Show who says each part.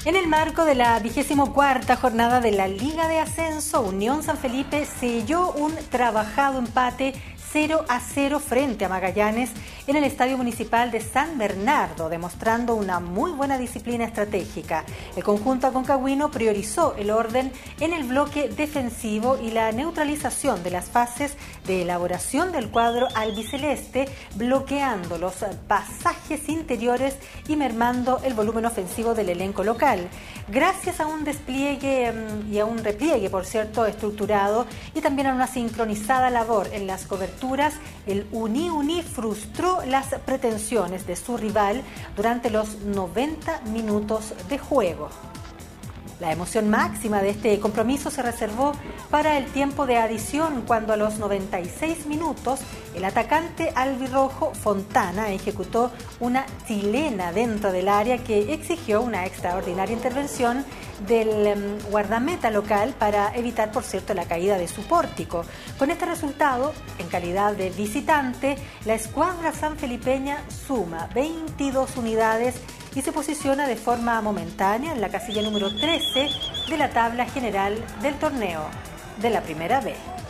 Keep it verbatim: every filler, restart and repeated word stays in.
Speaker 1: En el marco de la vigésimo cuarta jornada de la Liga de Ascenso, Unión San Felipe selló un trabajado empate cero a cero frente a Magallanes en el Estadio Municipal de San Bernardo, demostrando una muy buena disciplina estratégica. El conjunto aconcagüino priorizó el orden en el bloque defensivo y la neutralización de las fases de elaboración del cuadro albiceleste, bloqueando los pasajes interiores y mermando el volumen ofensivo del elenco local. Gracias a un despliegue y a un repliegue, por cierto, estructurado y también a una sincronizada labor en las coberturas, el Uni Uni frustró las pretensiones de su rival durante los noventa minutos de juego. La emoción máxima de este compromiso se reservó para el tiempo de adición, cuando a los noventa y seis minutos el atacante albirrojo Fontana ejecutó una chilena dentro del área que exigió una extraordinaria intervención del um, guardameta local para evitar, por cierto, la caída de su pórtico. Con este resultado, en calidad de visitante, la escuadra sanfelipeña suma veintidós unidades y se posiciona de forma momentánea en la casilla número trece de la tabla general del torneo de la Primera B.